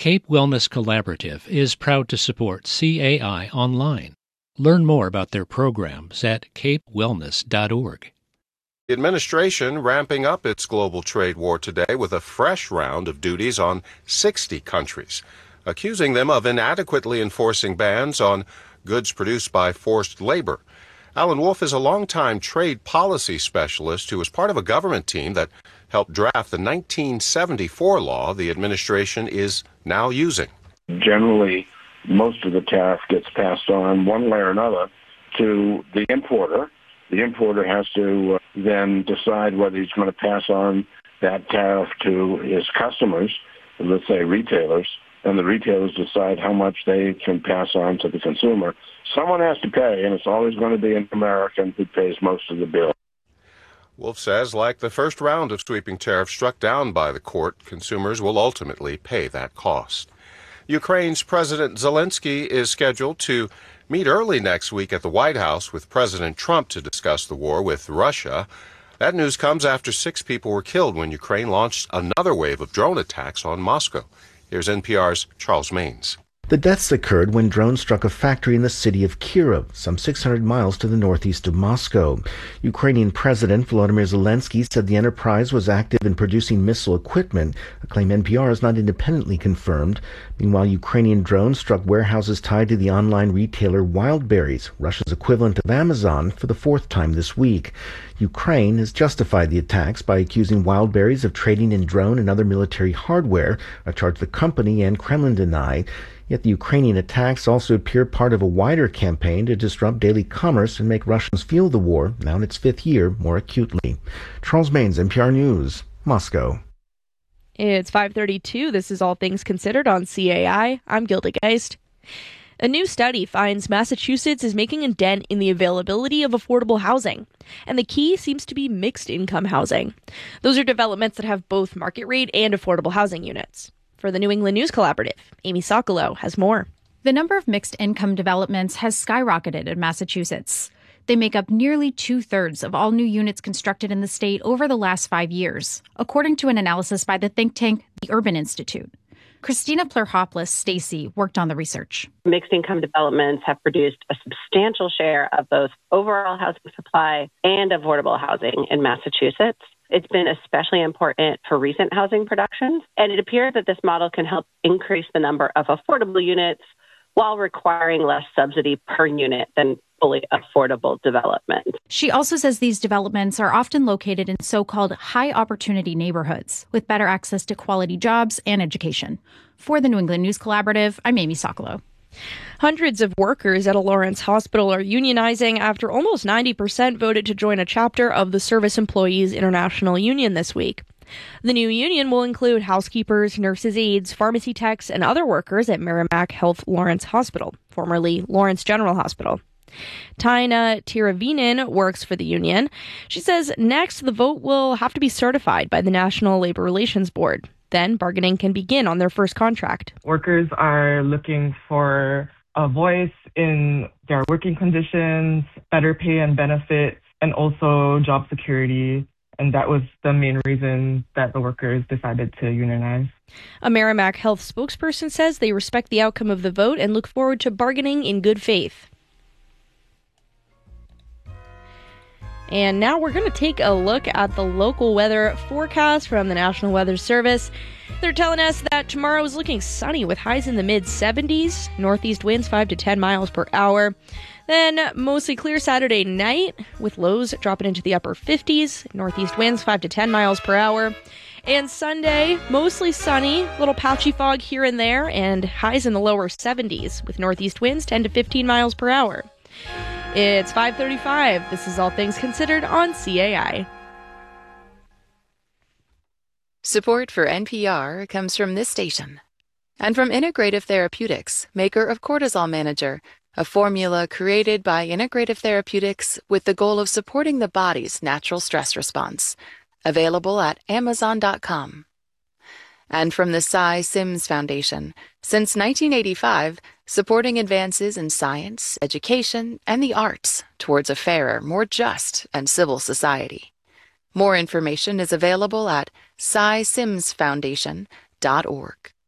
Cape Wellness Collaborative is proud to support CAI online. Learn more about their programs at capewellness.org. The administration ramping up its global trade war today with a fresh round of duties on 60 countries, accusing them of inadequately enforcing bans on goods produced by forced labor. Alan Wolf is a longtime trade policy specialist who was part of a government team that helped draft the 1974 law the administration is now using. Generally, most of the tariff gets passed on one way or another to the importer. The importer has to then decide whether he's going to pass on that tariff to his customers, let's say retailers, and the retailers decide how much they can pass on to the consumer. Someone has to pay, and it's always going to be an American who pays most of the bill. Wolf says, like the first round of sweeping tariffs struck down by the court, consumers will ultimately pay that cost. Ukraine's President Zelensky is scheduled to meet early next week at the White House with President Trump to discuss the war with Russia. That news comes after 6 people were killed when Ukraine launched another wave of drone attacks on Moscow. Here's NPR's Charles Maines. The deaths occurred when drones struck a factory in the city of Kyiv, some 600 miles to the northeast of Moscow. Ukrainian President Volodymyr Zelensky said the enterprise was active in producing missile equipment, a claim NPR has not independently confirmed. Meanwhile, Ukrainian drones struck warehouses tied to the online retailer Wildberries, Russia's equivalent of Amazon, for the 4th time this week. Ukraine has justified the attacks by accusing Wildberries of trading in drone and other military hardware, a charge the company and Kremlin deny. Yet the Ukrainian attacks also appear part of a wider campaign to disrupt daily commerce and make Russians feel the war, now in its 5th year, more acutely. Charles Maines, NPR News, Moscow. It's 5:32. This is All Things Considered on CAI. I'm Gilda Geist. A new study finds Massachusetts is making a dent in the availability of affordable housing, and the key seems to be mixed-income housing. Those are developments that have both market rate and affordable housing units. For the New England News Collaborative, Amy Sokolow has more. The number of mixed-income developments has skyrocketed in Massachusetts. They make up nearly 2/3 of all new units constructed in the state over the last 5 years, according to an analysis by the think tank, the Urban Institute. Christina Plurhopoulos Stacy worked on the research. Mixed income developments have produced a substantial share of both overall housing supply and affordable housing in Massachusetts. It's been especially important for recent housing productions, and it appears that this model can help increase the number of affordable units while requiring less subsidy per unit than fully affordable development. She also says these developments are often located in so-called high-opportunity neighborhoods with better access to quality jobs and education. For the New England News Collaborative, I'm Amy Sokolow. Hundreds of workers at a Lawrence hospital are unionizing after almost 90% voted to join a chapter of the Service Employees International Union this week. The new union will include housekeepers, nurses' aides, pharmacy techs, and other workers at Merrimack Health Lawrence Hospital, formerly Lawrence General Hospital. Taina Tiravinen works for the union. She says next the vote will have to be certified by the National Labor Relations Board. Then bargaining can begin on their first contract. Workers are looking for a voice in their working conditions, better pay and benefits, and also job security. And that was the main reason that the workers decided to unionize. A Merrimack Health spokesperson says they respect the outcome of the vote and look forward to bargaining in good faith. And now we're going to take a look at the local weather forecast from the National Weather Service. They're telling us that tomorrow is looking sunny with highs in the mid-70s, northeast winds 5 to 10 miles per hour. Then mostly clear Saturday night with lows dropping into the upper 50s, northeast winds 5 to 10 miles per hour. And Sunday, mostly sunny, little patchy fog here and there, and highs in the lower 70s with northeast winds 10 to 15 miles per hour. It's 5:35. This is All Things Considered on CAI. Support for NPR comes from this station and from Integrative Therapeutics, maker of Cortisol Manager, a formula created by Integrative Therapeutics with the goal of supporting the body's natural stress response. Available at Amazon.com. And from the Cy Sims Foundation, since 1985, supporting advances in science, education, and the arts towards a fairer, more just, and civil society. More information is available at cysimsfoundation.org.